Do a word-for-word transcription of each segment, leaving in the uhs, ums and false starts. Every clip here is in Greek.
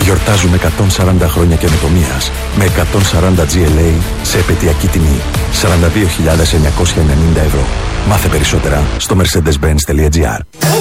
Γιορτάζουμε εκατόν σαράντα χρόνια καινοτομίας με εκατόν σαράντα τζι ελ έι σε επαιτειακή τιμή σαράντα δύο χιλιάδες εννιακόσια ενενήντα ευρώ. Μάθε περισσότερα στο mercedes benz τελεία gr.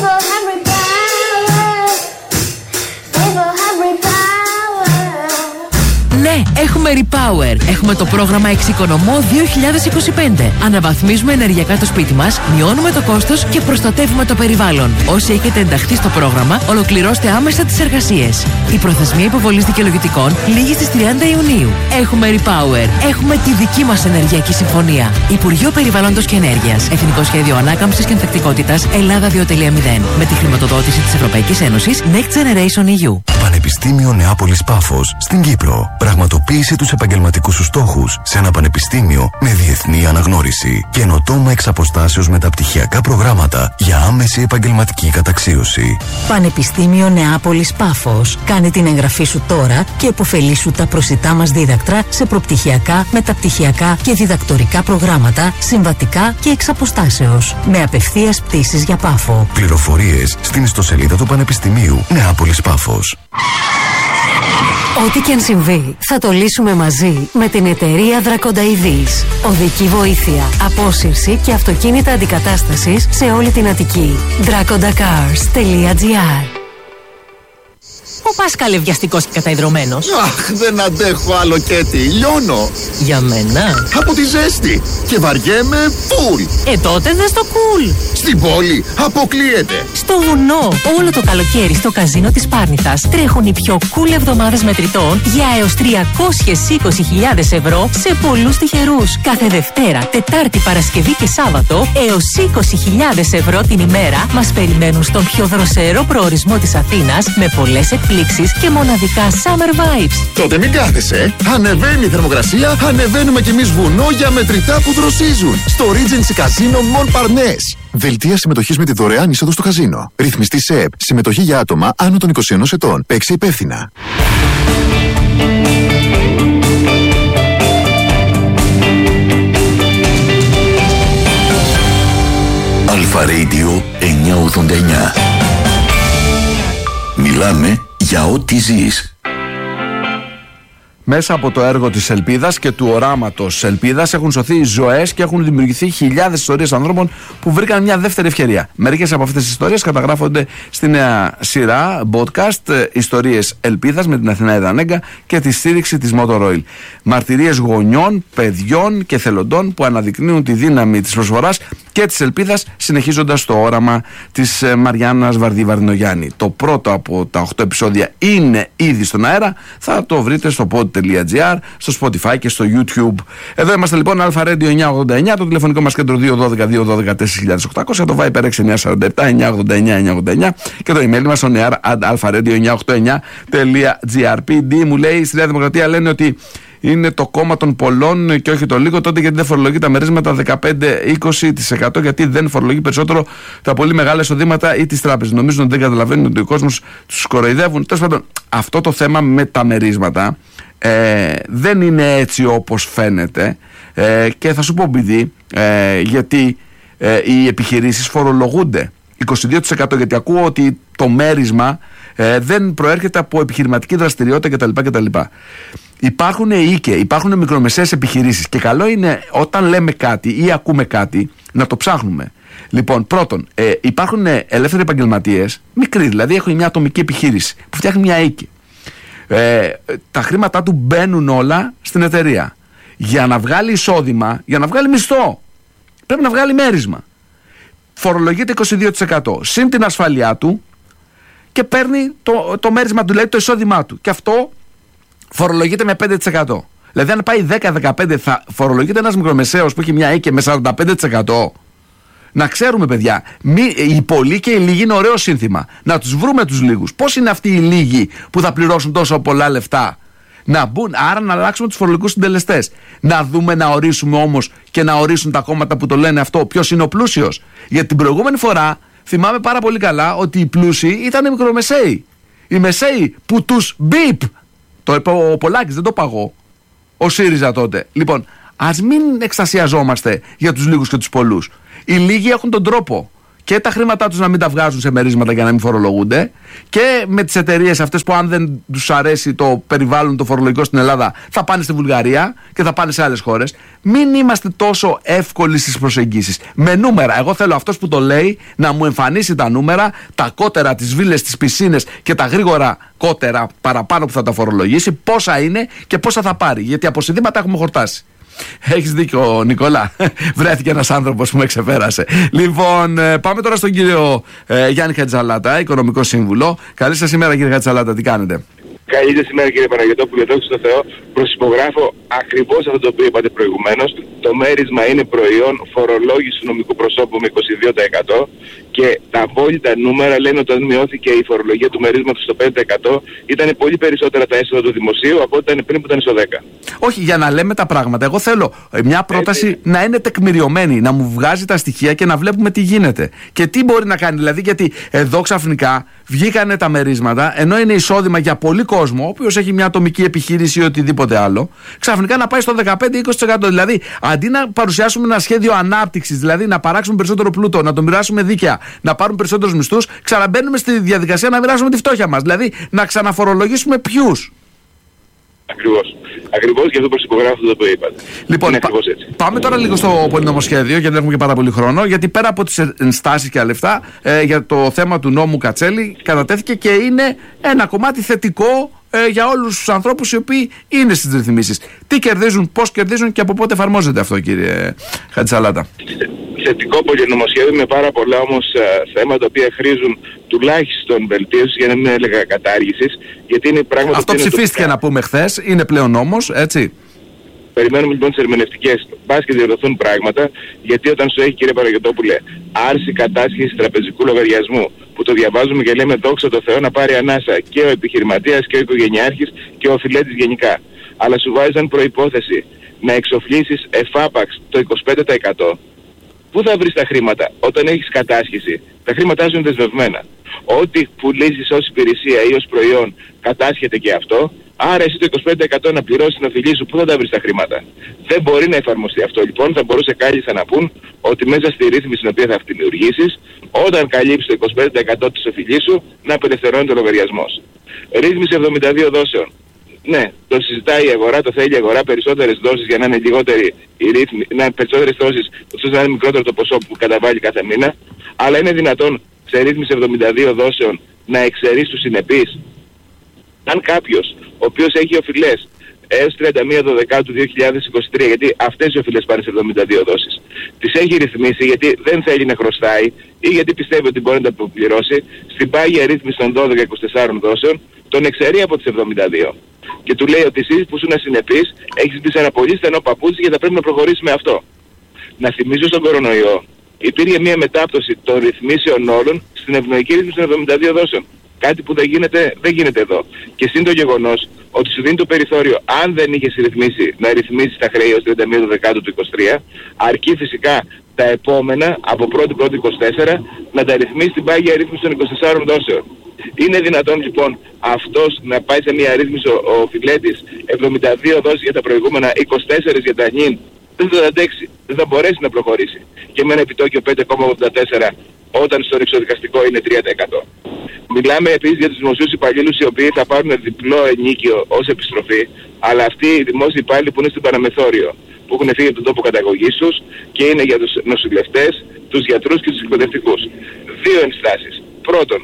Ναι, έχουμε Repower. Έχουμε το πρόγραμμα Εξοικονομώ δύο χιλιάδες είκοσι πέντε. Αναβαθμίζουμε ενεργειακά το σπίτι μας, μειώνουμε το κόστος και προστατεύουμε το περιβάλλον. Όσοι έχετε ενταχθεί στο πρόγραμμα, ολοκληρώστε άμεσα τις εργασίες. Η προθεσμία υποβολής δικαιολογητικών λήγει στις τριάντα Ιουνίου. Έχουμε Repower. Έχουμε τη δική μας ενεργειακή συμφωνία. Υπουργείο Περιβάλλοντος και Ενέργειας. Εθνικό Σχέδιο Ανάκαμψης και Ανθεκτικότητας Ελλάδα δύο κόμμα μηδέν. Με τη χρηματοδότηση της Ευρωπαϊκής Ένωσης Next Generation ι γιου. Πανεπιστήμιο Νεάπολης Πάφος στην Κύπρο. Πραγματοποίησε τους επαγγελματικούς σου στόχους σε ένα πανεπιστήμιο με διεθνή αναγνώριση. Καινοτόμα εξ αποστάσεως μεταπτυχιακά προγράμματα για άμεση επαγγελματική καταξίωση. Πανεπιστήμιο Νεάπολης Πάφος. Κάνε την εγγραφή σου τώρα και επωφελήσου τα προσιτά μας δίδακτρα σε προπτυχιακά, μεταπτυχιακά και διδακτορικά προγράμματα, συμβατικά και εξ αποστάσεως. Με απευθείας πτήσεις για Πάφο. Πληροφορίες στην ιστοσελίδα του Πανεπιστημίου Νεάπολης Πάφος. Ό,τι και αν συμβεί, θα το λύσουμε μαζί με την εταιρεία Δρακονταειδής. Οδική βοήθεια, απόσυρση και αυτοκίνητα αντικατάστασης σε όλη την Αττική. δράκοντακάρς τελεία τζι άρ. Πού πας καλέ βιαστικός και καταϊδρωμένος? Αχ, δεν αντέχω άλλο Κέτι, λιώνω. Για μένα? Από τη ζέστη και βαριέμαι φουλ. Ε, τότε δες το κουλ. Στην πόλη αποκλείεται. Στο βουνό, όλο το καλοκαίρι στο καζίνο της Πάρνηθας τρέχουν οι πιο cool εβδομάδες μετρητών για έως τριακόσιες είκοσι χιλιάδες ευρώ σε πολλούς τυχερούς. Κάθε Δευτέρα, Τετάρτη, Παρασκευή και Σάββατο έως είκοσι χιλιάδες ευρώ την ημέρα μας περιμένουν στον πιο δροσερό προορισμό της Αθήνας με πολλές εκπλήξεις και μοναδικά summer vibes. Τότε μην κάθεσαι. Ανεβαίνει η θερμοκρασία, ανεβαίνουμε κι εμείς βουνό για μετρητά που δροσίζουν. Στο Regency Casino Montparnasse. Δελτία συμμετοχής με τη δωρεάν είσοδο στο καζίνο. Ρυθμιστή ΣΕΠ. Συμμετοχή για άτομα άνω των είκοσι ενός ετών. Παίξε υπεύθυνα. Αλφα Radio εννιακόσια ογδόντα εννιά. Μιλάμε για ό,τι ζεις. Μέσα από το έργο της ελπίδας και του οράματος ελπίδας έχουν σωθεί ζωές και έχουν δημιουργηθεί χιλιάδες ιστορίες ανθρώπων που βρήκαν μια δεύτερη ευκαιρία. Μερικές από αυτές τις ιστορίες καταγράφονται στη νέα σειρά podcast Ιστορίες Ελπίδας με την Αθηνά Νέγκα και τη στήριξη της Motor Oil. Μαρτυρίες γονιών, παιδιών και θελοντών που αναδεικνύουν τη δύναμη της προσφοράς και της ελπίδας, συνεχίζοντας το όραμα της Μαριάννας Βαρδί-Βαρδινογιάννη. Το πρώτο από τα οκτώ επεισόδια είναι ήδη στον αέρα. Θα το βρείτε στο pod.gr, στο Spotify και στο YouTube. Εδώ είμαστε λοιπόν, Αλφα Radio εννιακόσια ογδόντα εννιά, το τηλεφωνικό μας κέντρο δύο ένα δύο δύο ένα δύο τέσσερα χιλιάδες οκτακόσια, το Viper έξι εννιά τέσσερα επτά εννιακόσια ογδόντα εννιά εννιακόσια ογδόντα εννιά και το email μας on air at alpha radio εννιακόσια ογδόντα εννιά τελεία gr. πι ντι μου λέει, στη Νέα Δημοκρατία λένε ότι είναι το κόμμα των πολλών και όχι το λίγο, τότε γιατί δεν φορολογεί τα μερίσματα δεκαπέντε με είκοσι τοις εκατό, γιατί δεν φορολογεί περισσότερο τα πολύ μεγάλα εισοδήματα ή τις τράπεζες. Νομίζουν ότι δεν καταλαβαίνουν ότι ο κόσμος τους κοροϊδεύουν. Τέλος πάντων, αυτό το θέμα με τα μερίσματα ε, δεν είναι έτσι όπως φαίνεται ε, και θα σου πω επειδή, ε, γιατί ε, οι επιχειρήσεις φορολογούνται είκοσι δύο τοις εκατό, γιατί ακούω ότι το μέρισμα ε, δεν προέρχεται από επιχειρηματική δραστηριότητα κτλ. κτλ. Υπάρχουν οίκε, υπάρχουν μικρομεσαίες επιχειρήσεις και καλό είναι όταν λέμε κάτι ή ακούμε κάτι να το ψάχνουμε. Λοιπόν, πρώτον, ε, υπάρχουν ελεύθεροι επαγγελματίες, μικροί δηλαδή, έχουν μια ατομική επιχείρηση που φτιάχνει μια οίκη. Ε, τα χρήματά του μπαίνουν όλα στην εταιρεία. Για να βγάλει εισόδημα, για να βγάλει μισθό, πρέπει να βγάλει μέρισμα. Φορολογείται είκοσι δύο τοις εκατό συν την ασφαλειά του και παίρνει το, το μέρισμα του, δηλαδή το εισόδημά του. Και αυτό φορολογείται με πέντε τοις εκατό. Δηλαδή, αν πάει δέκα με δεκαπέντε, θα φορολογείται ένας μικρομεσαίος που έχει μια οίκη με σαράντα πέντε τοις εκατό. Να ξέρουμε, παιδιά, μη, οι πολλοί και οι λίγοι είναι ωραίο σύνθημα. Να τους βρούμε τους λίγους. Πώς είναι αυτοί οι λίγοι που θα πληρώσουν τόσο πολλά λεφτά? Να μπουν, άρα να αλλάξουμε τους φορολογικούς συντελεστές. Να δούμε, να ορίσουμε όμως και να ορίσουν τα κόμματα που το λένε αυτό ποιος είναι ο πλούσιος. Γιατί την προηγούμενη φορά θυμάμαι πάρα πολύ καλά ότι οι πλούσιοι ήταν οι μικρομεσαίοι. Οι μεσαίοι που τους μπιπ. Το είπε ο Πολάκης, δεν το παγώ. Ο ΣΥΡΙΖΑ τότε. Λοιπόν, ας μην εκστασιαζόμαστε για τους λίγους και τους πολλούς. Οι λίγοι έχουν τον τρόπο και τα χρήματά τους να μην τα βγάζουν σε μερίσματα για να μην φορολογούνται, και με τις εταιρείες αυτές που αν δεν τους αρέσει το περιβάλλον το φορολογικό στην Ελλάδα θα πάνε στη Βουλγαρία και θα πάνε σε άλλες χώρες. Μην είμαστε τόσο εύκολοι στις προσεγγίσεις. Με νούμερα. Εγώ θέλω αυτός που το λέει να μου εμφανίσει τα νούμερα, τα κότερα, τις βίλες, τις πισίνες και τα γρήγορα κότερα παραπάνω που θα τα φορολογήσει, πόσα είναι και πόσα θα πάρει. Γιατί από συνδύματα έχουμε χορτάσει. Έχεις δίκιο, Νικόλα. Βρέθηκε ένας άνθρωπος που με ξεπέρασε. Λοιπόν, πάμε τώρα στον κύριο ε, Γιάννη Χατζαλάτα, οικονομικό σύμβουλο. Καλή σας ημέρα, κύριε Χατζαλάτα, τι κάνετε? Καλή σας ημέρα, κύριε Παναγιωτόπουλε, δόξα τω Θεώ. Προσυπογράφω ακριβώς αυτό το οποίο είπατε προηγουμένως. Το μέρισμα είναι προϊόν φορολόγηση νομικού προσώπου με είκοσι δύο τοις εκατό και τα απόλυτα νούμερα λένε ότι όταν μειώθηκε η φορολογία του μερίσματος στο πέντε τοις εκατό ήταν πολύ περισσότερα τα έσοδα του δημοσίου από ό,τι ήταν πριν που ήταν στο δέκα τοις εκατό. Όχι, για να λέμε τα πράγματα. Εγώ θέλω μια πρόταση Έτσι. να είναι τεκμηριωμένη, να μου βγάζει τα στοιχεία και να βλέπουμε τι γίνεται. Και τι μπορεί να κάνει, δηλαδή, γιατί εδώ ξαφνικά βγήκανε τα μερίσματα, ενώ είναι εισόδημα για πολύ κόσμο, ο οποίος έχει μια ατομική επιχείρηση ή οτιδήποτε άλλο, ξαφνικά να πάει στο δεκαπέντε με είκοσι τοις εκατό. Δηλαδή, αντί να παρουσιάσουμε ένα σχέδιο ανάπτυξης, δηλαδή να παράξουμε περισσότερο πλούτο, να το μοιράσουμε δίκαια, να πάρουμε περισσότερους μισθούς, ξαναμπαίνουμε στη διαδικασία να μοιράσουμε τη φτώχεια μας. Δηλαδή, να ξαναφορολογήσουμε ποιους. Ακριβώς. Ακριβώς και αυτό προσυπογράφω αυτό το οποίο είπατε. Λοιπόν, είναι πα- έτσι. πάμε τώρα λίγο στο πολυνομοσχέδιο, γιατί δεν έχουμε και πάρα πολύ χρόνο. Γιατί πέρα από τις ενστάσεις και αλεφτά, ε, για το θέμα του νόμου Κατσέλη, κατατέθηκε και είναι ένα κομμάτι θετικό ε, για όλους τους ανθρώπους οι οποίοι είναι στις ρυθμίσεις. Τι κερδίζουν, πώς κερδίζουν και από πότε εφαρμόζεται αυτό, κύριε Χατζαλάτα? Θετικό πολυνομοσχέδιο με πάρα πολλά όμως uh, θέματα τα οποία χρήζουν τουλάχιστον βελτίωση, για να μην έλεγα κατάργησης, γιατί είναι πράγματα. Αυτό ψηφίστηκε το... να πούμε χθες, είναι πλέον νόμος, έτσι. Περιμένουμε λοιπόν τις ερμηνευτικές, μπας και διορθωθούν πράγματα, γιατί όταν σου έχει, κύριε Παναγιωτόπουλε, άρση κατάσχεση τραπεζικού λογαριασμού, που το διαβάζουμε και λέμε δόξα τω Θεώ να πάρει ανάσα και ο επιχειρηματίας και ο οικογενειάρχης και ο οφειλέτης γενικά. Αλλά σου βάζει σαν προϋπόθεση να εξοφλήσεις εφάπαξ το είκοσι πέντε τοις εκατό. Πού θα βρεις τα χρήματα όταν έχεις κατάσχεση? Τα χρήματά σου είναι δεσμευμένα. Ό,τι πουλήσεις ως υπηρεσία ή ως προϊόν κατάσχεται και αυτό. Άρα εσύ το είκοσι πέντε τοις εκατό να πληρώσεις την οφειλή σου, πού θα τα βρεις τα χρήματα? Δεν μπορεί να εφαρμοστεί αυτό λοιπόν. Θα μπορούσε κάλλιστα να πούν ότι μέσα στη ρύθμιση την οποία θα δημιουργήσεις, όταν καλύψεις το είκοσι πέντε τοις εκατό της οφειλής σου, να απελευθερώνει το λογαριασμός. Ρύθμιση εβδομήντα δύο δόσεων. Ναι, το συζητάει η αγορά, το θέλει η αγορά, περισσότερες δόσεις για να είναι λιγότερη η ρύθμιση, να είναι περισσότερες δόσεις, ώστε να είναι μικρότερο το ποσό που καταβάλει κάθε μήνα. Αλλά είναι δυνατόν σε ρύθμιση εβδομήντα δύο δόσεων να εξαιρείς τους συνεπείς? Αν κάποιος ο οποίος έχει οφειλές έως τριάντα μία Δεκεμβρίου του δύο χιλιάδες είκοσι τρία, γιατί αυτές οι οφειλές πάνε σε εβδομήντα δύο δόσεις, τις έχει ρυθμίσει γιατί δεν θέλει να χρωστάει ή γιατί πιστεύει ότι μπορεί να τα αποπληρώσει, στην πάγια ρύθμιση των δώδεκα είκοσι τέσσερα δόσεων τον εξαιρεί από τις εβδομήντα δύο. Και του λέει ότι εσύ που σου είναι συνεπής έχεις μπει σε ένα πολύ στενό παπούτσι και θα πρέπει να προχωρήσει με αυτό. Να θυμίζω στον κορονοϊό, υπήρχε μια μετάπτωση των ρυθμίσεων όλων στην ευνοϊκή ρύθμιση των εβδομήντα δύο δόσεων. Κάτι που δεν γίνεται, δεν γίνεται εδώ. Και συν το γεγονός ότι σου δίνει το περιθώριο, αν δεν είχες ρυθμίσει, να ρυθμίσεις τα χρέη ως τριάντα μία Δεκεμβρίου του είκοσι τρία, αρκεί φυσικά τα επόμενα, από πρώτη πρώτη είκοσι τέσσερα, να τα ρυθμίσει στην πάγια ρύθμιση των είκοσι τεσσάρων δόσεων. Είναι δυνατόν λοιπόν αυτός να πάει σε μια ρύθμιση ο, ο φιλέτης εβδομήντα δύο δόσεις για τα προηγούμενα, είκοσι τέσσερα για τα νυν? Δεν θα τα αντέξει, δεν θα μπορέσει να προχωρήσει. Και με ένα επιτόκιο πέντε κόμμα ογδόντα τέσσερα όταν στο εξοδικαστικό είναι τρία τοις εκατό. Μιλάμε επίσης για τους δημοσίους υπαλλήλους οι οποίοι θα πάρουν διπλό ενίκιο ως επιστροφή, αλλά αυτοί οι δημόσιοι υπάλληλοι που είναι στην παραμεθόριο, που έχουν φύγει από τον τόπο καταγωγής τους και είναι για τους νοσηλευτές, τους γιατρούς και τους εκπαιδευτικούς. Δύο ενστάσεις. Πρώτον,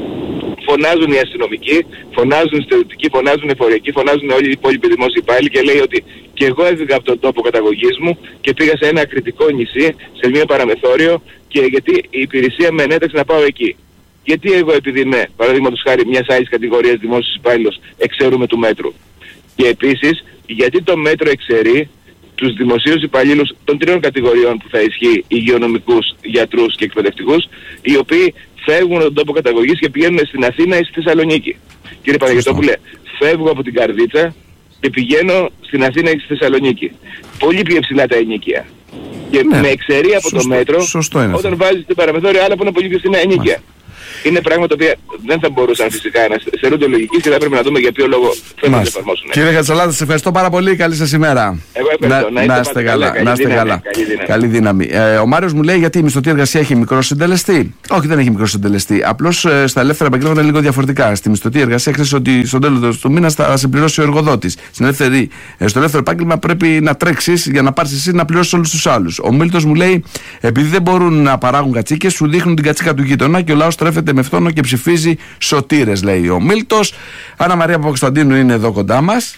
φωνάζουν οι αστυνομικοί, φωνάζουν οι στρατιωτικοί, φωνάζουν οι εφοριακοί, φωνάζουν όλοι οι υπόλοιποι δημόσιοι υπάλληλοι και λέει ότι και εγώ έφυγα από τον τόπο καταγωγής μου και πήγα σε ένα ακριτικό νησί, σε μια παραμεθόριο, και γιατί η υπηρεσία με ενέταξε να πάω εκεί. Γιατί εγώ, επειδή είμαι, παραδείγματος χάρη, μιας άλλης κατηγορίας δημόσιος υπάλληλος, εξαιρούμε του μέτρου? Και επίσης, γιατί το μέτρο εξαιρεί τους δημοσίους υπαλλήλους των τριών κατηγοριών που θα ισχύει, υγειονομικούς, γιατρούς και εκπαιδευτικούς, οι οποίοι φεύγουν από τον τόπο καταγωγής και πηγαίνουν στην Αθήνα ή στη Θεσσαλονίκη. Κύριε Παναγιωτόπουλε, φεύγω από την Καρδίτσα και πηγαίνω στην Αθήνα ή στη Θεσσαλονίκη. Πολύ πιο υψηλά τα ενοίκια. Και ναι, με εξαιρεί από σωστό, το μέτρο όταν βάζεις την παραμεθόριο άλλα που είναι πολύ πιο φθηνά ενοίκια. Είναι πράγματα που δεν θα μπορούσαν φυσικά να στερούνται λογικής και θα πρέπει να δούμε για ποιο λόγο θέλουν να εφαρμόσουν. Κύριε Χατζαλάτα, σας ευχαριστώ πάρα πολύ. Καλή σας ημέρα. Εγώ έφερτο. Να, να είστε καλά. Καλή, να είστε δύναμη, καλά. Καλή δύναμη. Καλή δύναμη. Ε, ο Μάριος μου λέει γιατί η μισθωτή εργασία έχει μικρό συντελεστή. Όχι, δεν έχει μικρό συντελεστή. Απλώς ε, στα ελεύθερα επαγγέλματα είναι λίγο διαφορετικά. Στη μισθωτή εργασία ξέρεις ότι στο τέλος του μήνα θα σε πληρώσει ο εργοδότης. Στην ελεύθερη, ε, στο ελεύθερο επάγγελμα πρέπει να τρέξεις για να πάρεις εσύ να πληρώσεις όλους τους άλλους. Ο Μίλτος μου λέει επειδή δεν μπορούν να παράγουν κατσίκες, σου δείχνουν την κατσίκα του γείτονα και ο λαός τρέφεται με φθόνο και ψηφίζει σωτήρες, λέει ο Μίλτος. Άννα Μαρία Παπακοσταντίνου είναι εδώ κοντά μας.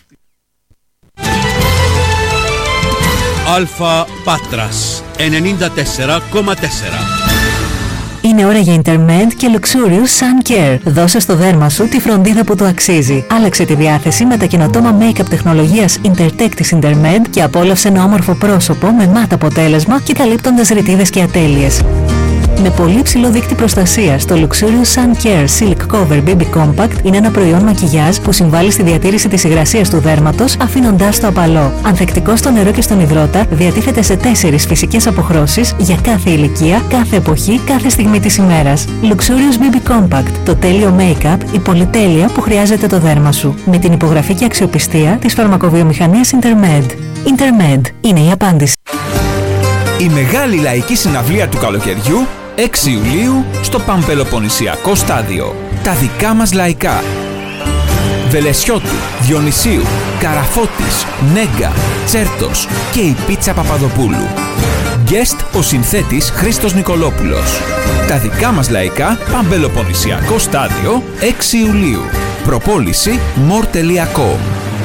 Αλφα Πάτρας ενενήντα τέσσερα κόμμα τέσσερα. Είναι ώρα για Intermed και Luxurious Sun Care. Δώσε στο δέρμα σου τη φροντίδα που το αξίζει. Άλλαξε τη διάθεση με τα καινοτόμα make-up τεχνολογίας Intertech της Intermed και απόλαυσε ένα όμορφο πρόσωπο με μάτ αποτέλεσμα και καλύπτοντας ρητίδες και ατέλειες. Με πολύ ψηλό δείκτη προστασίας, το Luxurious Sun Care Silk Cover μπέιμπι Compact είναι ένα προϊόν μακιγιάζ που συμβάλλει στη διατήρηση της υγρασίας του δέρματος, αφήνοντάς το απαλό. Ανθεκτικό στο νερό και στον υδρότα, διατίθεται σε τέσσερις φυσικές αποχρώσεις για κάθε ηλικία, κάθε εποχή, κάθε στιγμή της ημέρας. Luxurious μπέιμπι Compact, το τέλειο make-up, η πολυτέλεια που χρειάζεται το δέρμα σου. Με την υπογραφή και αξιοπιστία της φαρμακοβιομηχανίας Intermed. Intermed είναι η απάντηση. Η μεγάλη λαϊκή συναυλία του καλοκαιριού έξι Ιουλίου στο Παμπελοποννησιακό Στάδιο. Τα δικά μας λαϊκά. Βελεσιώτου, Διονυσίου, Καραφώτης, Νέγκα, Τσέρτος και η Πίτσα Παπαδοπούλου. Guest ο συνθέτης Χρήστος Νικολόπουλος. Τα δικά μας λαϊκά, Παμπελοποννησιακό Στάδιο, έξι Ιουλίου. Προπόληση μορ τελεία κομ.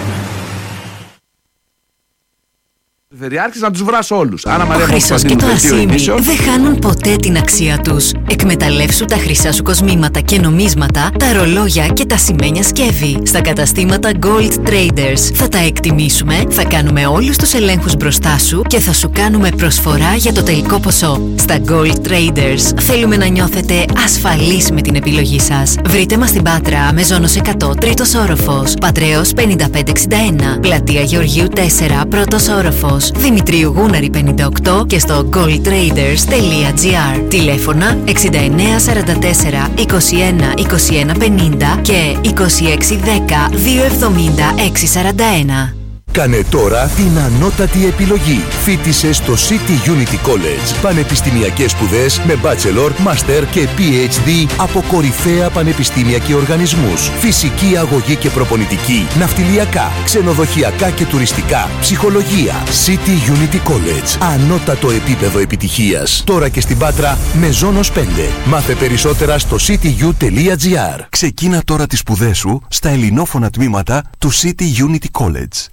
Να τους βράσω όλους. Άννα Μαρία Ο Χρυσός και το Αρσίμι δεν χάνουν ποτέ την αξία τους. Εκμεταλλεύσου τα χρυσά σου κοσμήματα και νομίσματα, τα ρολόγια και τα σημαίνια σκεύη. Στα καταστήματα Gold Traders θα τα εκτιμήσουμε, θα κάνουμε όλους τους ελέγχους μπροστά σου και θα σου κάνουμε προσφορά για το τελικό ποσό. Στα Gold Traders θέλουμε να νιώθετε ασφαλείς με την επιλογή σας. Βρείτε μας στην Πάτρα, Μεζόνος εκατό, τρίτος όροφος, Πατρέως πενήντα πέντε εξήντα ένα, Πλατεία Γεωργίου τέσσερα, πρώτος όροφος, Δημητρίου Γούναρη πενήντα οκτώ και στο gold traders τελεία gr. Τηλέφωνα εξήντα εννέα σαράντα τέσσερα είκοσι ένα είκοσι ένα πενήντα και είκοσι έξι δέκα δύο εβδομήντα έξι σαράντα ένα. Κάνε τώρα την ανώτατη επιλογή. Φοίτησε στο City Unity College. Πανεπιστημιακές σπουδές με Bachelor, Master και πι έιτς ντι από κορυφαία πανεπιστήμια και οργανισμούς. Φυσική αγωγή και προπονητική, ναυτιλιακά, ξενοδοχειακά και τουριστικά, ψυχολογία. City Unity College. Ανώτατο επίπεδο επιτυχίας. Τώρα και στην Πάτρα με Ζώνος πέντε. Μάθε περισσότερα στο σίτι γιου τελεία gr. Ξεκίνα τώρα τις σπουδές σου στα ελληνόφωνα τμήματα του City Unity College.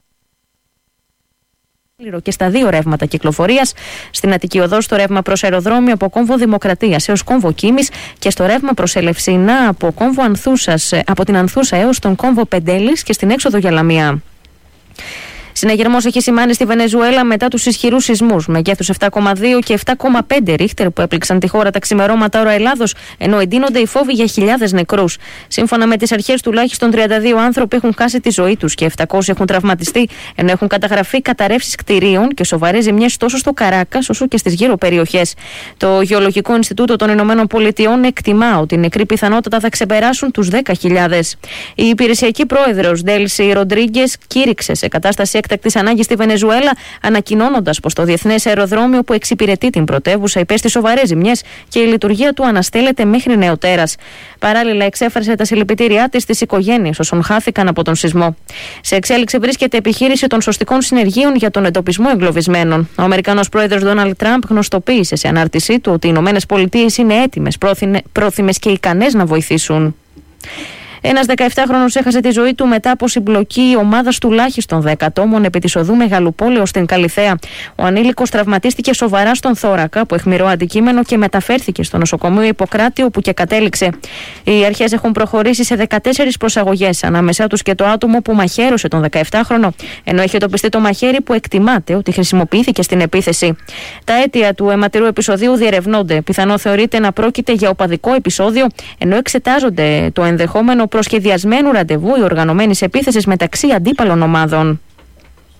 Και στα δύο ρεύματα κυκλοφορίας, στην Αττική Οδό στο ρεύμα προς αεροδρόμιο από κόμβο Δημοκρατίας έως κόμβο Κίμης και στο ρεύμα προς Ελευσίνα από, κόμβο Ανθούσας, από την Ανθούσα έως τον κόμβο Πεντέλης και στην έξοδο για Λαμία. Συναγερμός έχει σημάνει στη Βενεζουέλα μετά τους ισχυρούς σεισμούς μεγέθους επτά κόμμα δύο και επτά κόμμα πέντε ρίχτερ που έπληξαν τη χώρα τα ξημερώματα ώρα Ελλάδος, ενώ εντείνονται οι φόβοι για χιλιάδες νεκρούς. Σύμφωνα με τις αρχές, τουλάχιστον τριάντα δύο άνθρωποι έχουν χάσει τη ζωή τους και επτακόσιοι έχουν τραυματιστεί, ενώ έχουν καταγραφεί καταρρεύσεις κτηρίων και σοβαρές ζημιές τόσο στο Καράκας όσο και στις γύρω περιοχές. Το Γεωλογικό Ινστιτούτο των Ηνωμένων Πολιτειών εκτιμά ότι οι νεκροί πιθανότατα θα ξεπεράσουν τους δέκα χιλιάδες. Η υπηρεσιακή πρόεδρος Ντέλσι Ροντρίγκες κήρυξε σε κατάσταση έκτακτης ανάγκης στη Βενεζουέλα, ανακοινώνοντας πως το διεθνές αεροδρόμιο που εξυπηρετεί την πρωτεύουσα υπέστη σοβαρές ζημιές και η λειτουργία του αναστέλλεται μέχρι νεοτέρας. Παράλληλα, εξέφρασε τα συλληπιτήριά της στις οικογένειες όσων χάθηκαν από τον σεισμό. Σε εξέλιξη βρίσκεται επιχείρηση των σωστικών συνεργείων για τον εντοπισμό εγκλωβισμένων. Ο Αμερικανός πρόεδρος Ντόναλντ Τραμπ γνωστοποίησε σε ανάρτησή του ότι οι Ηνωμένες Πολιτείες είναι έτοιμες, πρόθυμες και ικανές να βοηθήσουν. Ένας δεκαεπτάχρονος έχασε τη ζωή του μετά από συμπλοκή ομάδας τουλάχιστον δέκα ατόμων επί της οδού Μεγαλοπόλεως στην Καλιθέα. Ο ανήλικος τραυματίστηκε σοβαρά στον θώρακα από αιχμηρό αντικείμενο και μεταφέρθηκε στο νοσοκομείο Ιπποκράτη, όπου και κατέληξε. Οι αρχές έχουν προχωρήσει σε δεκατέσσερις προσαγωγές, ανάμεσά τους και το άτομο που μαχαίρωσε τον δεκαεπτάχρονο, ενώ έχει εντοπιστεί το μαχαίρι που εκτιμάται ότι χρησιμοποιήθηκε στην επίθεση. Τα αίτια του αιματηρού επεισοδίου διερευνώνται. Πιθανό θεωρείται να πρόκειται για οπαδικό επεισόδιο, ενώ εξετάζονται το ενδεχόμενο προσχεδιασμένου ραντεβού ή οργανωμένης επίθεσης μεταξύ αντίπαλων ομάδων.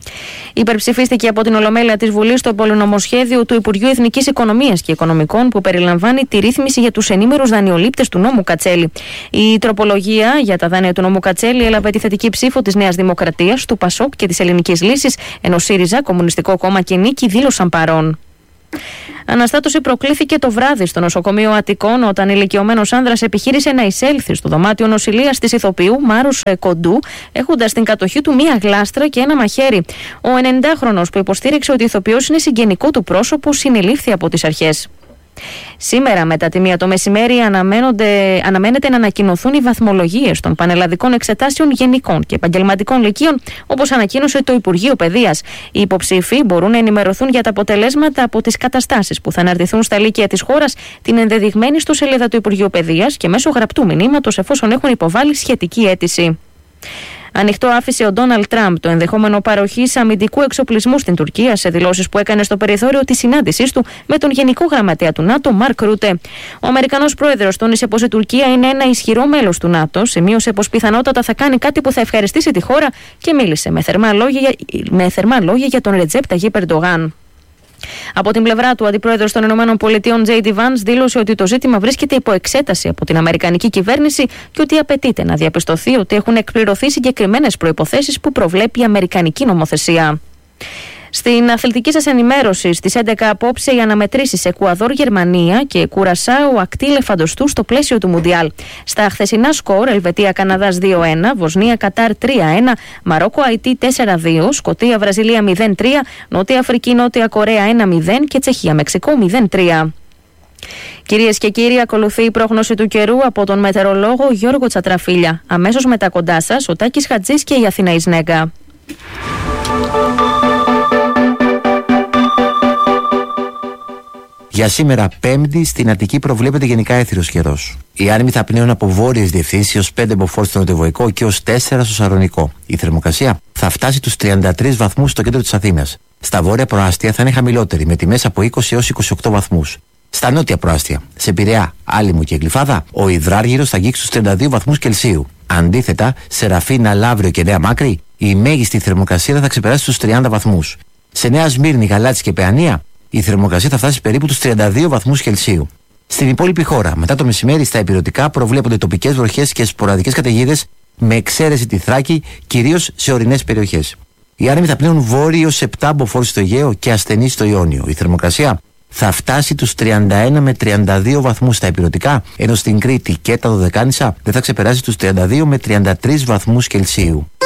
Υπερψηφίστηκε από την Ολομέλεια της Βουλής το πολυνομοσχέδιο του Υπουργείου Εθνικής Οικονομίας και Οικονομικών που περιλαμβάνει τη ρύθμιση για τους ενήμερους δανειολήπτες του νόμου Κατσέλη. Η τροπολογία για τα δάνεια του νόμου Κατσέλη έλαβε τη θετική ψήφο της Νέας Δημοκρατίας, του Πασόκ και της Ελληνικής Λύσης, ενώ ΣΥΡΙΖΑ, Κομμουνιστικό Κόμμα και Νίκη δήλωσαν παρόν. Αναστάτωση προκλήθηκε το βράδυ στο νοσοκομείο Αττικών όταν ηλικιωμένος άνδρας επιχείρησε να εισέλθει στο δωμάτιο νοσηλείας της ηθοποιού Μάρους Κοντού, έχοντας στην κατοχή του μία γλάστρα και ένα μαχαίρι. Ο ενενηντάχρονος που υποστήριξε ότι η ηθοποιός είναι συγγενικό του πρόσωπο συνελήφθη από τις αρχές. Σήμερα, μετά τη μία το μεσημέρι, αναμένεται να ανακοινωθούν οι βαθμολογίες των πανελλαδικών εξετάσεων γενικών και επαγγελματικών λυκείων, όπως ανακοίνωσε το Υπουργείο Παιδείας. Οι υποψήφοι μπορούν να ενημερωθούν για τα αποτελέσματα από τις καταστάσεις που θα αναρτηθούν στα λύκεια της χώρας, την ενδεδειγμένη στο σελίδα του Υπουργείου Παιδείας και μέσω γραπτού μηνύματος εφόσον έχουν υποβάλει σχετική αίτηση. Ανοιχτό άφησε ο Ντόναλντ Τραμπ το ενδεχόμενο παροχής αμυντικού εξοπλισμού στην Τουρκία σε δηλώσεις που έκανε στο περιθώριο της συνάντησής του με τον Γενικό Γραμματέα του ΝΑΤΟ, Μαρκ Ρούτε. Ο Αμερικανός πρόεδρος τόνισε πως η Τουρκία είναι ένα ισχυρό μέλος του ΝΑΤΟ, σημείωσε πως πιθανότατα θα κάνει κάτι που θα ευχαριστήσει τη χώρα και μίλησε με θερμά λόγια, με θερμά λόγια για τον Ρετζέπ Ταγίπ Ερντογάν. Από την πλευρά του, ο αντιπρόεδρος των ΗΠΑ, Τζέι Ντι Βάνς, δήλωσε ότι το ζήτημα βρίσκεται υπό εξέταση από την Αμερικανική κυβέρνηση και ότι απαιτείται να διαπιστωθεί ότι έχουν εκπληρωθεί συγκεκριμένες προϋποθέσεις που προβλέπει η Αμερικανική νομοθεσία. Στην αθλητική σας ενημέρωση, στις έντεκα απόψε οι αναμετρήσεις Εκουαδόρ, Γερμανία και Κουρασάου ακτή Λεφαντοστού στο πλαίσιο του Μουντιάλ. Στα χθεσινά σκορ, Ελβετία Καναδάς δύο ένα, Βοσνία Κατάρ τρία ένα, Μαρόκο Αϊτή τέσσερα δύο, Σκωτία Βραζιλία μηδέν τρία, Νότια Αφρική Νότια Κορέα ένα μηδέν και Τσεχία Μεξικό μηδέν τρία. Κυρίες και κύριοι, ακολουθεί η πρόγνωση του καιρού από τον μετεωρολόγο Γιώργο Τσατραφίλια. Αμέσως μετά κοντά σας, ο Τάκης Χατζής και η Αθηνά Ισνέγκα. Για σήμερα, Πέμπτη, στην Αττική προβλέπεται γενικά έθριος καιρός. Οι άνεμοι θα πνέουν από βόρειες διευθύνσεις έως πέντε μποφόρ στο νοτιοβοϊκό και έως τέσσερα στο Σαρονικό. Η θερμοκρασία θα φτάσει τους τριάντα τρεις βαθμούς στο κέντρο της Αθήνας. Στα βόρεια προάστια θα είναι χαμηλότερη, με τιμές από είκοσι έως είκοσι οκτώ βαθμούς. Στα νότια προάστια, σε Πειραιά, Άλυμο και Γλυφάδα, ο υδράργυρος θα αγγίξει στους τριάντα δύο βαθμούς Κελσίου. Αντίθετα, σε Ραφίνα, Λαύριο και Νέα Μάκρη, η μέγιστη θερμοκρασία θα ξεπεράσει τους τριάντα βαθμούς. Σε Νέα Σμύρνη, Γαλάτσι και Παιανία, η θερμοκρασία θα φτάσει περίπου τους τριάντα δύο βαθμούς Κελσίου. Στην υπόλοιπη χώρα, μετά το μεσημέρι στα ηπειρωτικά προβλέπονται τοπικές βροχές και σποραδικές καταιγίδες, με εξαίρεση τη Θράκη, κυρίως σε ορεινές περιοχές. Οι άνεμοι θα πνέουν βόρειο έως επτά μποφόρ στο Αιγαίο και ασθενείς στο Ιόνιο. Η θερμοκρασία θα φτάσει τους τριάντα ένα με τριάντα δύο βαθμούς στα ηπειρωτικά, ενώ στην Κρήτη και τα Δωδεκάνησα δεν θα ξεπεράσει τους τριάντα δύο με τριάντα τρεις βαθμούς Κελσίου.